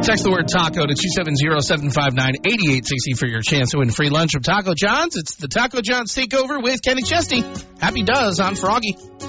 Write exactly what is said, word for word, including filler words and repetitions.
Text the word taco to two seven zero, seven five nine, eight eight six zero for your chance to win free lunch from Taco John's. It's the Taco John's Takeover with Kenny Chesney. Happy does on Froggy.